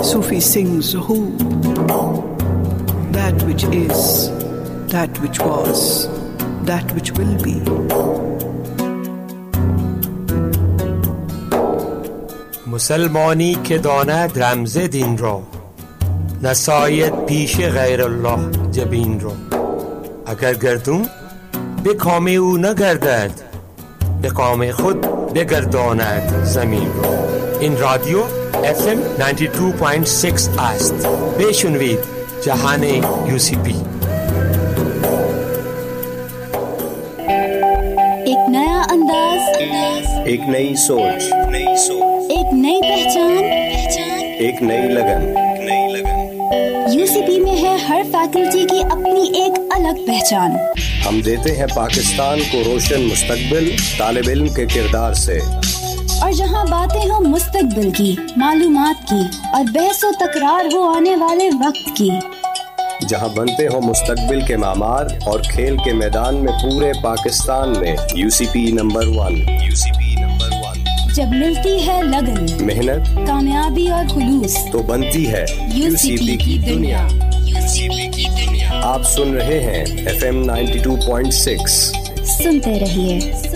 Sufi sings who, that which is, that which was, that which will be. مسلمانی که داند رمز دین را، نساید پیش غیر الله جبین را. اگر گردون به کام او نگردد، به کام خود بگرداند زمین را. این رادیو FM 92.6 است. بشنوید جهان UCP. एक नया अंदाज, एक नई सोच, एक नई पहचान, एक नई लगन। यूसीपी में है हर फैकल्टी की अपनी एक अलग पहचान। हम देते हैं पाकिस्तान को रोशन मुस्तकबिल तालिब इल्म के किरदार से। और जहां बातें हो मुस्तकबिल की, मालूमात की और बहसो तकरार हो आने वाले वक्त की, जहां बनते हो मुस्तकबिल के मामार और खेल के मैदान में पूरे पाकिस्तान में यूसीपी नंबर 1। जब मिलती है लगन, मेहनत, कामयाबी और खुलूस, तो बनती है यूसीपी की दुनिया। आप सुन रहे हैं FM 92.6। सुनते रहिए।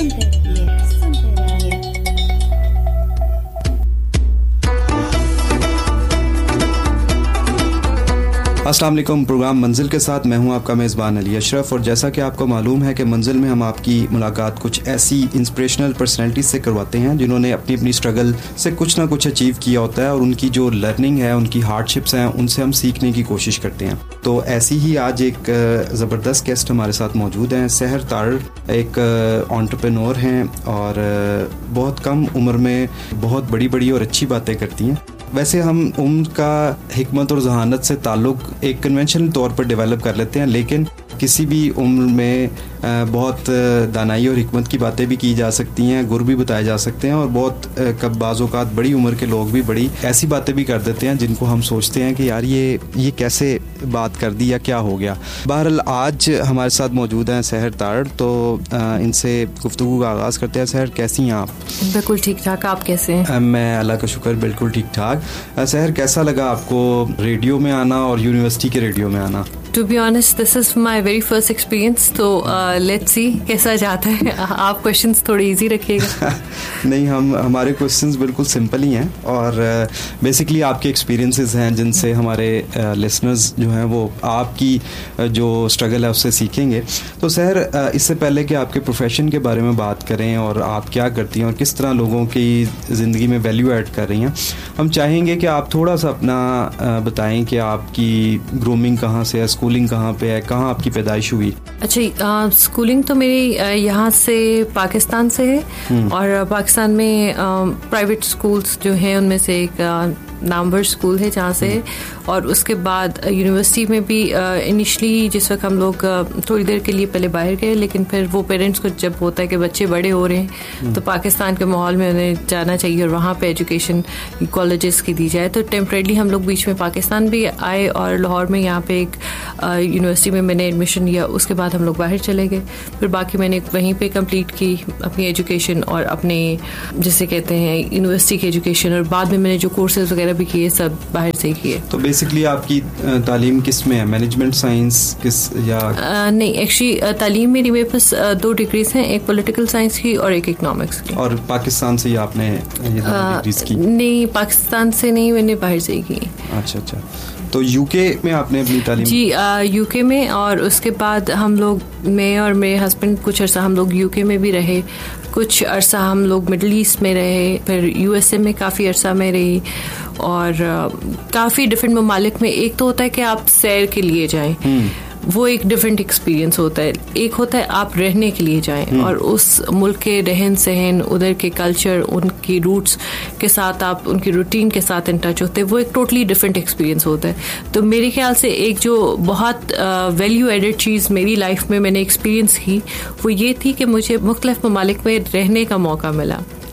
अस्सलाम वालेकुम। प्रोग्राम मंजिल के साथ मैं हूं आपका मेज़बान अली अशरफ, और जैसा कि आपको मालूम है कि मंजिल में हम आपकी मुलाकात कुछ ऐसी इंस्पिरेशनल पर्सनैलिटीज़ से करवाते हैं जिन्होंने अपनी स्ट्रगल से कुछ ना कुछ अचीव किया होता है, और उनकी जो लर्निंग है, उनकी हार्डशिप्स हैं, उनसे हम सीखने की कोशिश करते हैं। तो ऐसी ही आज एक ज़बरदस्त गेस्ट हमारे साथ मौजूद हैं। सहर तारड़ एक एंटरप्रेन्योर हैं और बहुत कम उम्र में बहुत बड़ी और अच्छी बातें करती हैं। वैसे हम उम्र का हिकमत और जहानत से ताल्लुक़ एक कन्वेंशनल तौर पर डेवलप कर लेते हैं, लेकिन किसी भी उम्र में बहुत दानाई और हिकमत की बातें भी की जा सकती हैं, गुर भी बताए जा सकते हैं, और बहुत कब बाज़ औक़ात बड़ी उम्र के लोग भी बड़ी ऐसी बातें भी कर देते हैं जिनको हम सोचते हैं कि यार ये कैसे बात कर दी या क्या हो गया। बहरहाल आज हमारे साथ मौजूद हैं सहर तारड़, तो इनसे गुफ्तगू का आगाज़ करते हैं। सहर, कैसी हैं आप? बिल्कुल ठीक ठाक, आप कैसे हैं? मैं अल्लाह का शुक्र बिल्कुल ठीक ठाक। सहर, कैसा लगा आपको रेडियो में आना और यूनिवर्सिटी के रेडियो में आना? To be honest this is my very first experience, तो लेट्स सी कैसा जाता है। आप क्वेश्चंस थोड़े इजी रखिएगा। नहीं, हमारे क्वेश्चंस बिल्कुल सिंपल ही हैं, और बेसिकली आपके एक्सपीरियंसेस हैं जिनसे हमारे लिसनर्स जो हैं वो आपकी जो स्ट्रगल है उससे सीखेंगे। तो सहर, इससे पहले कि आपके प्रोफेशन के बारे में बात करें और आप क्या करती हैं और किस तरह लोगों की ज़िंदगी में वैल्यू ऐड कर रही हैं, हम चाहेंगे कि आप थोड़ा सा अपना बताएं कि आपकी ग्रूमिंग कहाँ से है, स्कूलिंग कहाँ पे है, कहाँ आपकी पैदाइश हुई? अच्छा, स्कूलिंग तो मेरी यहाँ से पाकिस्तान से है, और पाकिस्तान में प्राइवेट स्कूल्स जो हैं उनमें से एक नामवर स्कूल है जहाँ से, और उसके बाद यूनिवर्सिटी में भी इनिशली जिस वक्त हम लोग थोड़ी देर के लिए पहले बाहर गए, लेकिन फिर वो पेरेंट्स को जब होता है कि बच्चे बड़े हो रहे हैं तो पाकिस्तान के माहौल में उन्हें जाना चाहिए और वहाँ पे एजुकेशन कॉलेजेस की दी जाए, तो टेम्परेरी हम लोग बीच में पाकिस्तान भी आए और लाहौर में यहाँ पे एक यूनिवर्सिटी में मैंने एडमिशन लिया। उसके बाद हम लोग बाहर चले गए, फिर बाकी मैंने वहीं पे कंप्लीट की अपनी एजुकेशन और अपने जिसे कहते हैं यूनिवर्सिटी की एजुकेशन, और बाद में मैंने जो कोर्सेज वगैरह भी किए सब बाहर से ही किए। तो बेसिकली आपकी तालीम किस में है, मैनेजमेंट साइंस किस या नहीं, एक्चुअली तालीम मेरे पास 2 डिग्रीज हैं, एक पॉलिटिकल साइंस की और एक इकोनॉमिक्स की। और पाकिस्तान से ही आपने ये डिग्रीज की? नहीं, पाकिस्तान से नहीं, मैंने बाहर से ही की। अच्छा, तो यूके में आपने अपनी तालीम? जी, यूके में, और उसके बाद हम लोग, मैं और मेरे हस्बैंड कुछ अरसा हम लोग यूके में भी रहे, कुछ अरसा हम लोग मिडल ईस्ट में रहे, फिर यूएसए में काफ़ी अरसा में रही, और काफ़ी डिफरेंट ममालिक में। एक तो होता है कि आप सैर के लिए जाएं, वो एक डिफरेंट एक्सपीरियंस होता है। एक होता है आप रहने के लिए जाएं और उस मुल्क के रहन सहन, उधर के कल्चर, उनकी रूट्स के साथ आप उनकी रूटीन के साथ इन टच होते हैं, वो एक टोटली डिफरेंट एक्सपीरियंस होता है। तो मेरे ख्याल से एक जो बहुत वैल्यू एडेड चीज़ मेरी लाइफ में मैंने एक्सपीरियंस की वो ये थी कि मुझे मुख्तलिफ ममालिक में रहने का मौका मिला।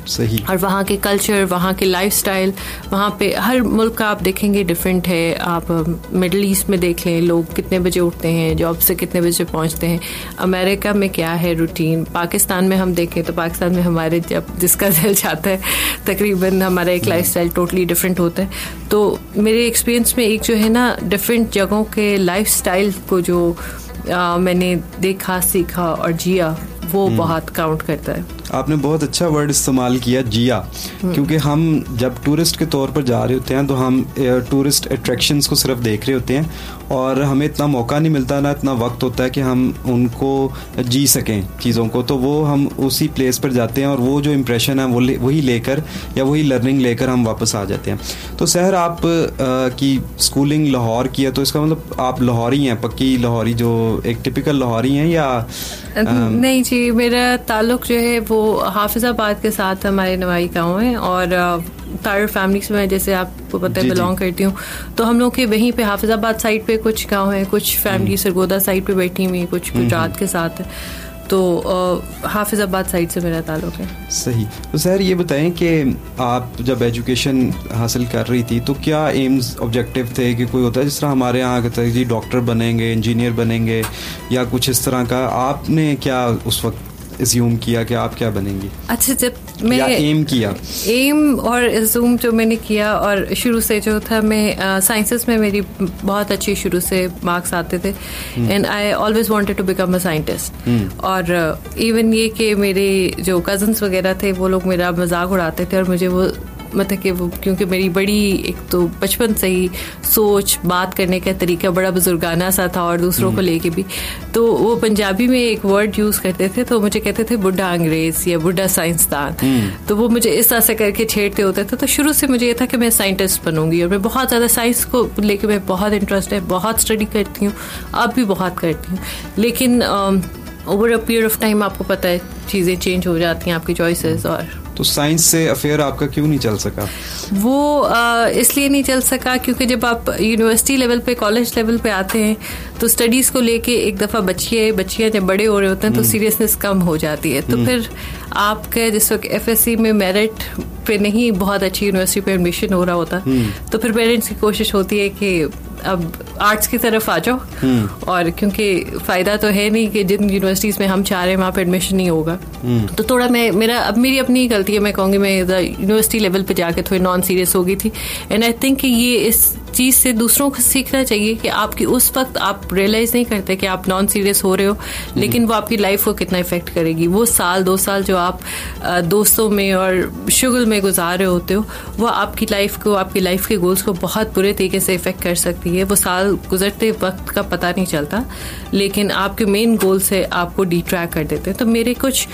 सही। और वहाँ के कल्चर, वहाँ के लाइफस्टाइल, वहाँ पे हर मुल्क का आप देखेंगे डिफरेंट है। आप मिडल ईस्ट में देख लें, लोग कितने बजे उठते हैं, जॉब से कितने बजे पहुँचते हैं, अमेरिका में क्या है रूटीन, पाकिस्तान में हम देखें तो पाकिस्तान में हमारे जब जिसका दिल चाहता है तकरीबन हमारा एक लाइफस्टाइल टोटली डिफरेंट होता है। तो मेरे एक्सपीरियंस में एक जो है ना डिफरेंट जगहों के लाइफस्टाइल को जो मैंने देखा, सीखा और जिया, वो बहुत काउंट करता है। आपने बहुत अच्छा वर्ड इस्तेमाल किया, जिया, क्योंकि हम जब टूरिस्ट के तौर पर जा रहे होते हैं तो हम टूरिस्ट अट्रैक्शंस को सिर्फ देख रहे होते हैं और हमें इतना मौका नहीं मिलता, ना इतना वक्त होता है कि हम उनको जी सकें चीज़ों को। तो वो हम उसी प्लेस पर जाते हैं और वो जो इम्प्रेशन है वही लेकर या वही लर्निंग लेकर हम वापस आ जाते हैं। तो सहर, आप की स्कूलिंग लाहौर की है, तो इसका मतलब आप लाहौरी हैं, पक्की लाहौरी, जो एक टिपिकल लाहौरी हैं, या नहीं जी, मेरा ताल्लुक जो है वो हाफिजाबाद के साथ हमारे नवाई गाँव है। और तार फैमिलीज में जैसे आपको पता है बिलोंग करती हूँ, तो हम लोग के वहीं पे हाफिजाबाद साइड पे कुछ गांव है, कुछ फैमिली सरगोदा साइड पे बैठी हुई, कुछ गुजरात के साथ है। तो हाफिजाबाद साइड से मेरा ताल्लुक है। सही। तो सर ये बताएं कि आप जब एजुकेशन हासिल कर रही थी तो क्या एम्स ऑब्जेक्टिव थे कि कोई होता है जिस तरह हमारे यहाँ कहता है जी डॉक्टर बनेंगे, इंजीनियर बनेंगे, या कुछ इस तरह का, आपने क्या उस वक्त एज्यूम किया कि आप क्या बनेंगी? अच्छा, जब मैं एम किया, एम और एज्यूम जो मैंने किया, और शुरू से जो था मैं साइंसेस में मेरी बहुत अच्छी शुरू से मार्क्स आते थे and I always wanted to become a scientist. और इवन ये कि मेरे जो कजन्स वगैरह थे वो लोग मेरा मजाक उड़ाते थे और मुझे वो मतलब कि वो, क्योंकि मेरी बड़ी एक तो बचपन से ही सोच, बात करने का तरीका बड़ा बुजुर्गाना सा था और दूसरों को लेके भी, तो वो पंजाबी में एक वर्ड यूज करते थे, तो मुझे कहते थे बुढ़ा अंग्रेज या बुढ़ा साइंसदान। तो वो मुझे इस तरह से करके छेड़ते होते थे। तो शुरू से मुझे ये था कि मैं साइंटिस्ट बनूंगी और मैं बहुत ज़्यादा साइंस को लेके मैं बहुत इंटरेस्ट है, बहुत स्टडी करती हूँ, अब भी बहुत करती हूँ। लेकिन over a period of time आपको पता है चीज़ें चेंज हो जाती हैं, आपकी चॉइसेस। और तो साइंस से अफेयर आपका क्यों नहीं चल सका? वो इसलिए नहीं चल सका क्योंकि जब आप यूनिवर्सिटी लेवल पे, कॉलेज लेवल पे आते हैं तो स्टडीज़ को लेके एक दफ़ा बच्चियाँ जब बड़े हो रहे होते हैं तो सीरियसनेस कम हो जाती है। तो फिर आपके जिस वक्त FSC में मेरिट पे नहीं बहुत अच्छी यूनिवर्सिटी पे एडमिशन हो रहा होता, तो फिर पेरेंट्स की कोशिश होती है कि अब आर्ट्स की तरफ आ जाओ, और क्योंकि फ़ायदा तो है नहीं कि जिन यूनिवर्सिटीज़ में हम चाह रहे हैं वहाँ पे एडमिशन नहीं होगा। तो थोड़ा मेरी अपनी गलती है, मैं कहूँगी मैं यूनिवर्सिटी लेवल पे जाके थोड़ी नॉन सीरियस हो गई थी। एंड आई थिंक कि ये इस चीज़ से दूसरों को सीखना चाहिए कि आपकी उस वक्त आप रियलाइज़ नहीं करते कि आप नॉन सीरियस हो रहे हो, लेकिन वो आपकी लाइफ को कितना इफेक्ट करेगी। वो साल 2 साल जो आप दोस्तों में और शुगल में गुजार रहे होते हो, वो आपकी लाइफ को, आपकी लाइफ के गोल्स को बहुत बुरे तरीके से इफेक्ट कर सकती है। वो साल गुजरते वक्त का पता नहीं चलता, लेकिन आपके मेन गोल से आपको डिट्रैक कर देते हैं। तो मेरे कुछ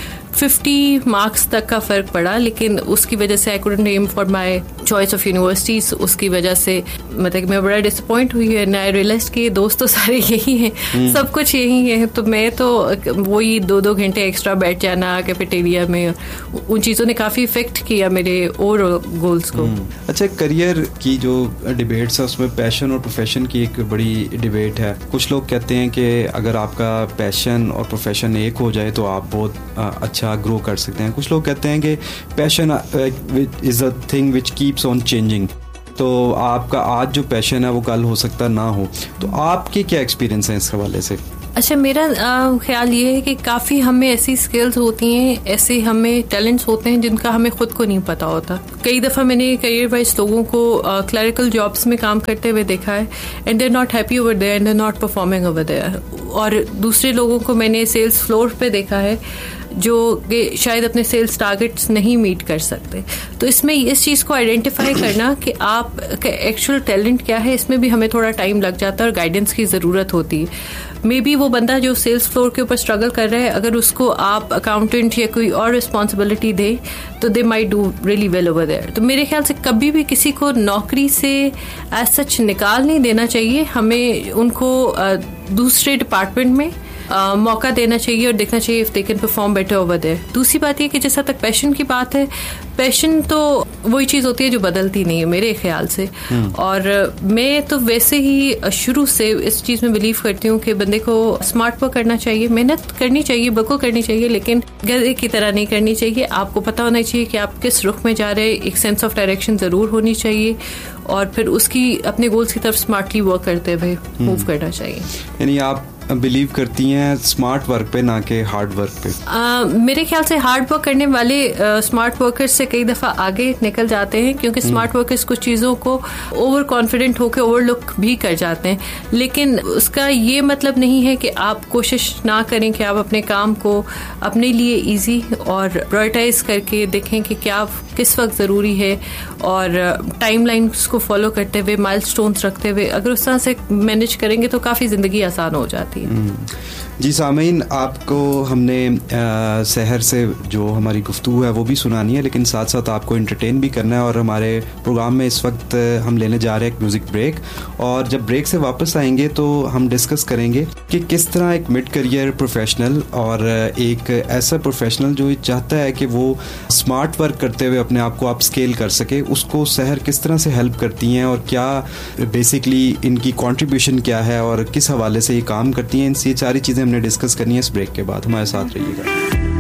50 मार्क्स तक का फ़र्क पड़ा, लेकिन उसकी वजह से I couldn't M for my choice of universities. उसकी वजह से मतलब मैं बड़ा डिसअपॉइंट हुई है। आई रियलाइज कि दोस्त तो सारे यही हैं, सब कुछ यही है। तो मैं तो वही 2-2 घंटे एक्स्ट्रा बैठ जाना कैफेटेरिया में, उन चीज़ों ने काफ़ी इफेक्ट किया मेरे ओवरऑल गोल्स को। अच्छा, करियर की जो डिबेट्स है उसमें पैशन और प्रोफेशन की एक बड़ी डिबेट है। कुछ लोग कहते हैं कि अगर आपका पैशन और प्रोफेशन एक हो जाए तो आप बहुत अच्छा ग्रो कर सकते हैं। कुछ लोग कहते हैं कि passion is a thing which keeps on changing, तो आपका आज जो पैशन है वो कल हो सकता ना हो। तो आपके क्या एक्सपीरियंस है इस हवाले से? अच्छा, मेरा ख्याल ये है कि काफ़ी हमें ऐसी स्किल्स होती हैं, ऐसे हमें टैलेंट्स होते हैं जिनका हमें खुद को नहीं पता होता। कई दफ़ा मैंने करियर वाइज लोगों को क्लरिकल जॉब्स में काम करते हुए देखा है and they are not happy over there and they are not performing over there. और दूसरे लोगों को मैंने सेल्स फ्लोर पे देखा है जो कि शायद अपने सेल्स टारगेट्स नहीं मीट कर सकते। तो इसमें इस चीज़ को आइडेंटिफाई करना कि आप एक्चुअल टैलेंट क्या है, इसमें भी हमें थोड़ा टाइम लग जाता है और गाइडेंस की ज़रूरत होती है। मे बी वो बंदा जो सेल्स फ्लोर के ऊपर स्ट्रगल कर रहा है, अगर उसको आप अकाउंटेंट या कोई और रिस्पॉन्सिबिलिटी दे तो they might do really well over there. तो मेरे ख्याल से कभी भी किसी को नौकरी से एज सच निकाल नहीं देना चाहिए। हमें उनको दूसरे डिपार्टमेंट में मौका देना चाहिए और देखना चाहिए if they can perform better over there. दूसरी बात ये कि जैसा तक पैशन की बात है, पैशन तो वही चीज़ होती है जो बदलती नहीं है मेरे ख्याल से। और मैं तो वैसे ही शुरू से इस चीज़ में बिलीव करती हूँ कि बंदे को स्मार्ट वर्क करना चाहिए, मेहनत करनी चाहिए, बिल्कुल करनी चाहिए, लेकिन गधे की तरह नहीं करनी चाहिए। आपको पता होना चाहिए कि आप किस रुख में जा रहे हैं, एक सेंस ऑफ डायरेक्शन ज़रूर होनी चाहिए और फिर उसकी अपने गोल्स की तरफ स्मार्टली वर्क करते हुए मूव करना चाहिए। यानी आप बिलीव करती हैं स्मार्ट वर्क पे ना कि हार्ड वर्क पे? मेरे ख्याल से हार्ड वर्क करने वाले स्मार्ट वर्कर्स से कई दफ़ा आगे निकल जाते हैं, क्योंकि स्मार्ट वर्कर्स कुछ चीज़ों को ओवर कॉन्फिडेंट होकर ओवरलुक भी कर जाते हैं। लेकिन उसका ये मतलब नहीं है कि आप कोशिश ना करें कि आप अपने काम को अपने लिए ईजी और प्रायोरिटाइज करके देखें कि क्या किस वक्त ज़रूरी है, और टाइमलाइंस को फॉलो करते हुए, माइलस्टोन्स रखते हुए अगर उस तरह से मैनेज करेंगे तो काफ़ी ज़िंदगी आसान हो जाती है। जी सामीन, आपको हमने शहर से जो हमारी गुफ्तगू है वो भी सुनानी है, लेकिन साथ साथ आपको एंटरटेन भी करना है। और हमारे प्रोग्राम में इस वक्त हम लेने जा रहे हैं एक म्यूज़िक ब्रेक, और जब ब्रेक से वापस आएंगे तो हम डिस्कस करेंगे कि किस तरह एक मिड करियर प्रोफेशनल और एक ऐसा प्रोफेशनल जो चाहता है कि वो स्मार्ट वर्क करते हुए अपने आप को अप स्केल कर सके, उसको शहर किस तरह से हेल्प करती हैं और क्या बेसिकली इनकी कॉन्ट्रीब्यूशन क्या है और किस हवाले से ये काम करती हैं। इन सारी चीज़ें हमने डिस्कस करनी है इस ब्रेक के बाद। हमारे साथ रहिएगा।